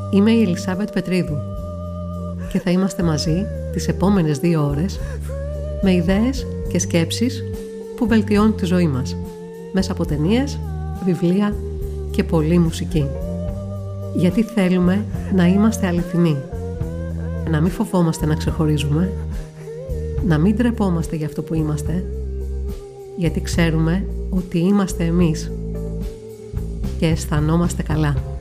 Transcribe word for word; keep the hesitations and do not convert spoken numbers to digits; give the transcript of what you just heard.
Είμαι η Ελισάβετ Πετρίδου και θα είμαστε μαζί τις επόμενες δύο ώρες με ιδέες και σκέψεις που βελτιώνουν τη ζωή μας μέσα από ταινίες, βιβλία και πολλή μουσική. Γιατί θέλουμε να είμαστε αληθινοί, να μην φοβόμαστε να ξεχωρίζουμε, να μην ντρεπόμαστε για αυτό που είμαστε, γιατί ξέρουμε ότι είμαστε εμείς και αισθανόμαστε καλά.